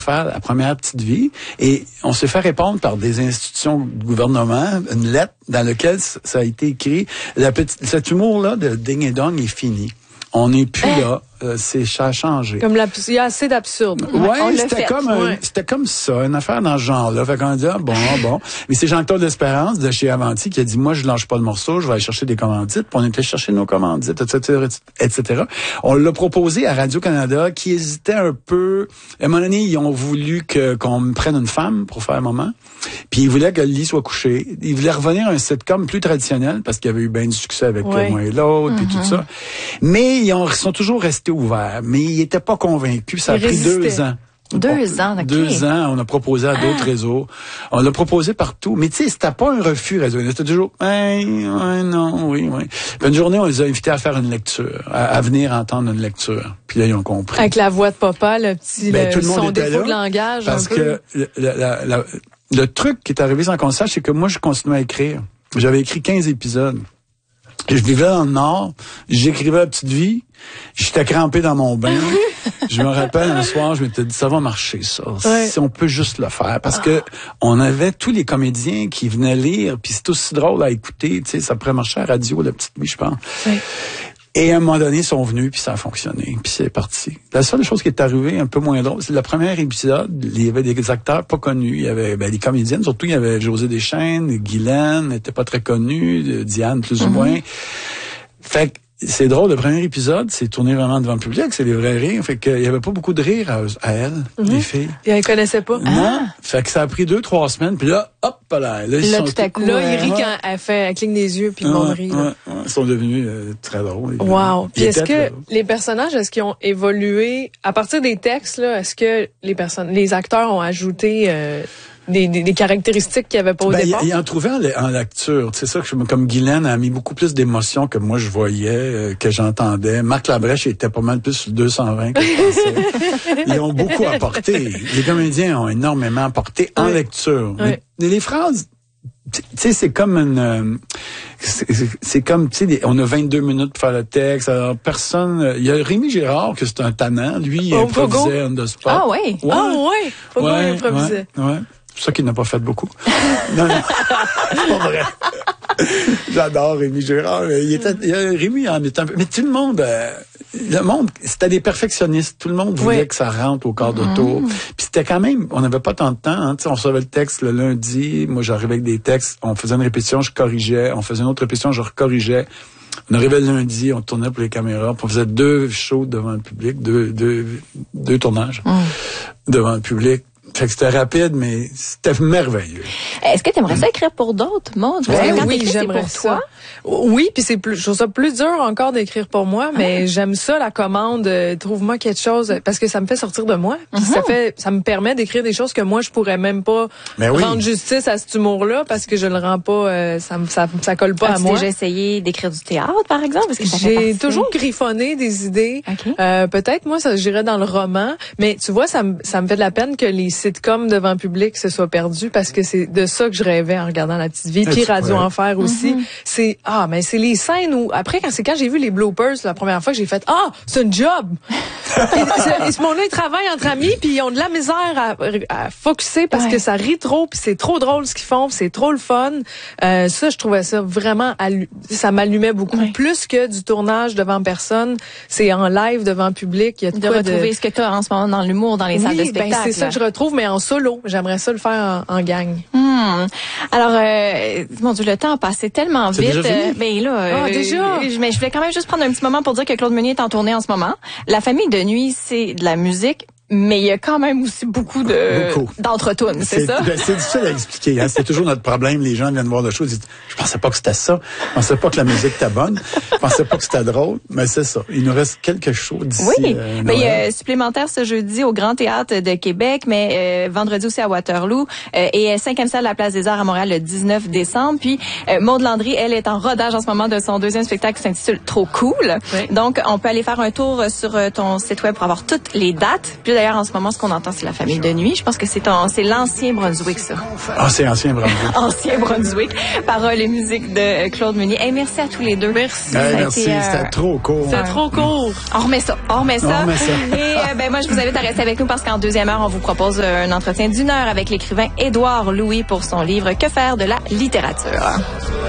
faire la première petite vie et on s'est fait répondre par des institutions de gouvernement une lettre dans laquelle ça a été écrit cet humour-là de ding et dong est fini. On n'est plus là. Ça a changé. Il y a assez d'absurde. Ouais, c'était comme ça, une affaire dans ce genre-là. Fait qu'on a dit, bon. Mais c'est Jean-Claude Espérance de chez Avanti qui a dit, moi, je lâche pas le morceau, je vais aller chercher des commandites. Puis on était chercher nos commandites, etc. On l'a proposé à Radio-Canada qui hésitait un peu. À un moment donné, ils ont voulu qu'on me prenne une femme pour faire un moment. Puis ils voulaient que le lit soit couché. Ils voulaient revenir à un sitcom plus traditionnel parce qu'il y avait eu bien du succès avec moi et l'autre, puis tout ça. Mais ils sont toujours restés ouverts. Mais ils n'étaient pas convaincus. Ça a pris 2 ans. 2 ans, OK. 2 ans, on a proposé à d'autres réseaux. On l'a proposé partout. Mais tu sais, c'était pas un refus réseau. C'était toujours, non, oui. Puis une journée, on les a invités à faire une lecture, à venir entendre une lecture. Puis là, ils ont compris. Avec la voix de papa, le petit, tout le monde son était défaut là, de langage. Parce que le truc qui est arrivé sans qu'on sache, c'est que moi, je continuais à écrire. J'avais écrit 15 épisodes. Je vivais dans le Nord, j'écrivais La Petite Vie, j'étais crampé dans mon bain. Je me rappelle un soir, je m'étais dit, ça va marcher, ça. Ouais. Si on peut juste le faire. Parce que on avait tous les comédiens qui venaient lire, puis c'est aussi drôle à écouter, tu sais, ça pourrait marcher à la radio, La Petite Vie, je pense. Ouais. Et à un moment donné, ils sont venus, puis ça a fonctionné, puis c'est parti. La seule chose qui est arrivée, un peu moins drôle, c'est le premier épisode, il y avait des acteurs pas connus, il y avait des comédiennes, surtout il y avait José Deschênes, Guylaine, n'était pas très connue, Diane plus ou moins. Fait que c'est drôle, le premier épisode, c'est tourné vraiment devant le public, c'est des vrais rires. Fait qu'il y avait pas beaucoup de rire à elles, les filles. Et elles connaissaient pas. Non. Fait que ça a pris 2-3 semaines, puis là, hop là, ils sont tout à coup. Là, ils rient quand elle cligne des yeux, puis le monde rit. Ils sont devenus très drôles. Wow. Puis est-ce que les personnages, est-ce qu'ils ont évolué à partir des textes là? Est-ce que les acteurs ont ajouté des caractéristiques qu'il n'y avait pas au départ? Il en trouvait en lecture. C'est ça que comme Guylaine a mis beaucoup plus d'émotions que moi je voyais, que j'entendais. Marc Labrèche était pas mal plus sur 220 que je pensais. Ils ont beaucoup apporté. Les comédiens ont énormément apporté en lecture. Mais les phrases, tu sais, c'est comme c'est comme, tu sais, on a 22 minutes pour faire le texte. Alors, il y a Rémi Gérard, que c'est un tannant. Lui, il improvisait on the spot. Ah ouais? Fogo improvisait. Ouais. C'est ça qu'il n'a pas fait beaucoup. Non, c'est pas vrai. J'adore Rémi Gérard. Rémi en est un peu. Mais tout le monde, c'était des perfectionnistes. Tout le monde voulait que ça rentre au quart d'auto. Puis c'était quand même, on n'avait pas tant de temps. Hein. On recevait le texte le lundi. Moi, j'arrivais avec des textes. On faisait une répétition, je corrigeais. On faisait une autre répétition, je recorrigeais. On arrivait le lundi, on tournait pour les caméras. Puis on faisait 2 shows devant le public, deux tournages devant le public. Fait que c'était rapide, mais c'était merveilleux. Est-ce que tu aimerais ça écrire pour d'autres, Maud? Parce que quand t'écris, c'est pour toi. Oui, puis je trouve ça plus dur encore d'écrire pour moi, mais j'aime ça, la commande, trouve-moi quelque chose, parce que ça me fait sortir de moi. Puis ça me permet d'écrire des choses que moi, je pourrais même pas rendre justice à cet humour-là, parce que je le rends pas, ça colle pas à moi. As-tu déjà essayé d'écrire du théâtre, par exemple? Parce que j'ai toujours griffonné des idées. Okay. Peut-être, moi, j'irais dans le roman, mais tu vois, ça me fait de la peine que les sitcoms devant le public se soient perdus, parce que c'est de ça que je rêvais en regardant La Petite Vie, puis Radio Enfer aussi. Mais c'est les scènes où, après, quand j'ai vu les bloopers la première fois, j'ai fait, c'est un job! Ce monde-là, ils travaillent entre amis, puis ils ont de la misère à focusser parce que ça rit trop, puis c'est trop drôle ce qu'ils font, puis c'est trop le fun. Ça, je trouvais ça vraiment, ça m'allumait beaucoup. Plus que du tournage devant personne, c'est en live devant public. Il y a de retrouver ce que tu as en ce moment dans l'humour, dans les salles de spectacle. C'est ça que je retrouve, mais en solo. J'aimerais ça le faire en gang. Alors, mon Dieu, le temps a passé tellement vite. Mais là, déjà. Mais je voulais quand même juste prendre un petit moment pour dire que Claude Meunier est en tournée en ce moment. La famille de nuit, c'est de la musique, mais il y a quand même aussi beaucoup d'entre-tunes, c'est ça? C'est difficile à expliquer. Hein? C'est toujours notre problème. Les gens viennent voir le show et disent, je pensais pas que c'était ça. Je pensais pas que la musique était bonne. Je pensais pas que c'était drôle. Mais c'est ça. Il nous reste quelque chose d'ici. Oui, mais il y a supplémentaire ce jeudi au Grand Théâtre de Québec, mais vendredi aussi à Waterloo et 5e salle à la Place des Arts à Montréal le 19 décembre. Puis Maude Landry, elle est en rodage en ce moment de son 2e spectacle qui s'intitule Trop cool. Oui. Donc, on peut aller faire un tour sur ton site web pour avoir toutes les dates. Puis d'ailleurs, en ce moment, ce qu'on entend, c'est la famille de nuit. Je pense que c'est l'Ancien Brunswick, ça. Ah, c'est Ancien Brunswick. Ancien Brunswick. Paroles et musique de Claude Meunier. Hey, merci à tous les deux. Merci. Merci, c'était trop court. C'était trop court. On remet ça. Et moi, je vous invite à rester avec nous parce qu'en deuxième heure, on vous propose un entretien d'1 heure avec l'écrivain Édouard Louis pour son livre « Que faire de la littérature ».